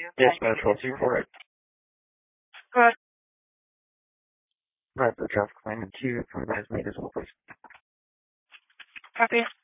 Yes, Metro 248. Good. Right, the traffic lane and 2, can you guys make this one, please? Copy.